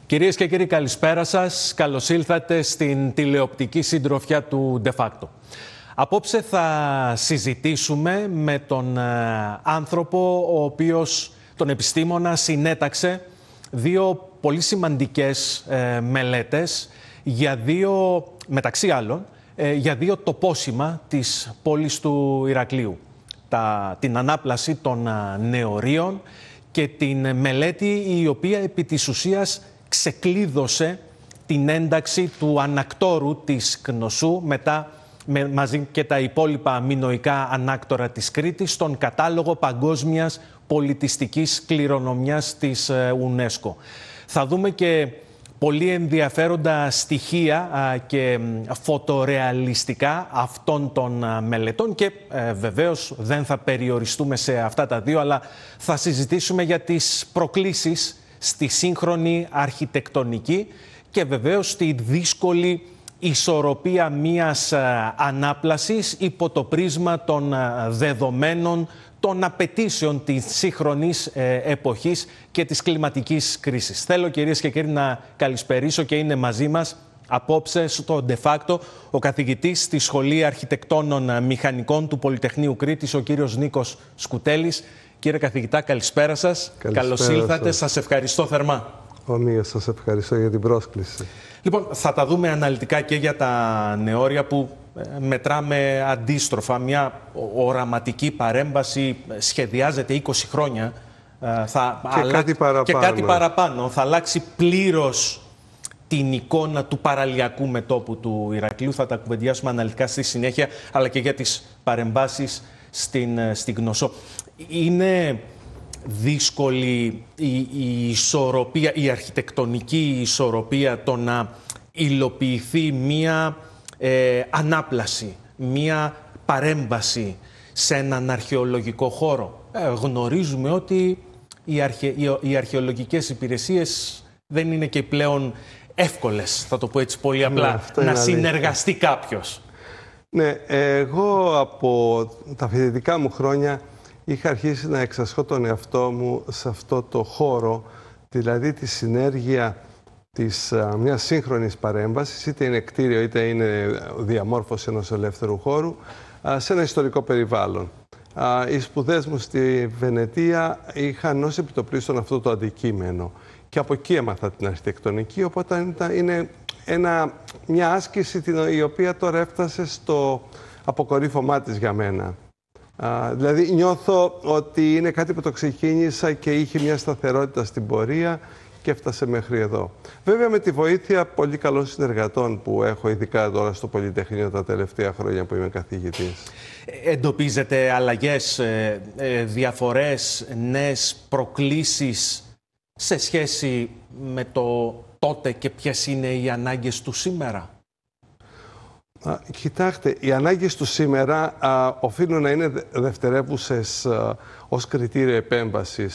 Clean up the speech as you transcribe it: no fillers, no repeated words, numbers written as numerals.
Κυρίες και κύριοι, καλησπέρα σας. Καλώς ήλθατε στην τηλεοπτική συντροφιά του De Facto. Απόψε θα συζητήσουμε με τον άνθρωπο ο οποίος, τον επιστήμονα, συνέταξε δύο πολύ σημαντικές μελέτες για μεταξύ άλλων, για δύο τοπόσημα της πόλης του Ηρακλείου. Την ανάπλαση των νεωρίων και την μελέτη η οποία επί της ουσίας ξεκλείδωσε την ένταξη του ανακτόρου της Κνωσού μαζί και τα υπόλοιπα μινωικά ανάκτορα της Κρήτης στον κατάλογο παγκόσμιας πολιτιστικής κληρονομιάς της UNESCO. Θα δούμε και πολύ ενδιαφέροντα στοιχεία και φωτορεαλιστικά αυτών των μελετών και βεβαίως δεν θα περιοριστούμε σε αυτά τα δύο, αλλά θα συζητήσουμε για τις προκλήσεις στη σύγχρονη αρχιτεκτονική και βεβαίως τη δύσκολη ισορροπία μιας ανάπλασης υπό το πρίσμα των δεδομένων, των απαιτήσεων της σύγχρονης εποχής και της κλιματικής κρίσης. Θέλω, κυρίες και κύριοι, να καλησπερίσω και είναι μαζί μας απόψε στο De Facto ο καθηγητής στη Σχολή Αρχιτεκτόνων Μηχανικών του Πολυτεχνείου Κρήτης, ο κύριος Νίκος Σκουτέλης. Κύριε καθηγητά, καλησπέρα σας. Καλώς ήλθατε. Σας ευχαριστώ θερμά. Ομοίως, σας ευχαριστώ για την πρόσκληση. Λοιπόν, θα τα δούμε αναλυτικά και για τα νεόρια που μετράμε αντίστροφα. Μια οραματική παρέμβαση σχεδιάζεται 20 χρόνια. Και κάτι παραπάνω. Θα αλλάξει πλήρως την εικόνα του παραλιακού μετώπου του Ηρακλείου. Θα τα κουβεντιάσουμε αναλυτικά στη συνέχεια, αλλά και για τις παρεμβάσεις στην Κνωσό. Είναι δύσκολη η ισορροπία, η αρχιτεκτονική ισορροπία, το να υλοποιηθεί μία ανάπλαση, μία παρέμβαση σε έναν αρχαιολογικό χώρο. Γνωρίζουμε ότι οι αρχαιολογικές υπηρεσίες δεν είναι και πλέον εύκολες, θα το πω έτσι πολύ απλά, να συνεργαστεί κάποιος. Ναι, εγώ από τα φοιτητικά μου χρόνια είχα αρχίσει να εξασχώ τον εαυτό μου σε αυτό το χώρο, δηλαδή τη συνέργεια μιας σύγχρονης παρέμβασης, είτε είναι κτίριο είτε είναι διαμόρφωση ενός ελεύθερου χώρου, σε ένα ιστορικό περιβάλλον. Οι σπουδές μου στη Βενετία είχαν ως επιτοπλίστων αυτό το αντικείμενο και από εκεί έμαθα την αρχιτεκτονική, οπότε είναι μια άσκηση η οποία τώρα έφτασε στο αποκορύφωμά της για μένα. Δηλαδή νιώθω ότι είναι κάτι που το ξεκίνησα και είχε μια σταθερότητα στην πορεία και έφτασε μέχρι εδώ. Βέβαια με τη βοήθεια πολύ καλών συνεργατών που έχω, ειδικά τώρα στο Πολυτεχνείο τα τελευταία χρόνια που είμαι καθηγητής. Εντοπίζετε αλλαγές, διαφορές, νέες προκλήσεις σε σχέση με το τότε και ποιες είναι οι ανάγκες του σήμερα? Κοιτάξτε, οι ανάγκες του σήμερα οφείλουν να είναι δευτερεύουσες ως κριτήριο επέμβασης